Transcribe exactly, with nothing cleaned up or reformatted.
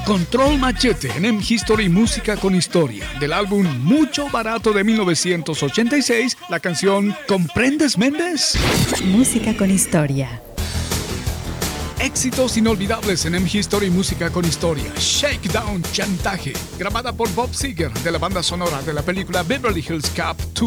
Control Machete en M History Música con Historia, del álbum Mucho Barato de mil novecientos ochenta y seis, la canción ¿Comprendes, Méndez? Música con Historia. Éxitos inolvidables en M History Música con Historia. Shakedown Chantaje, grabada por Bob Seger de la banda sonora de la película Beverly Hills Cop dos.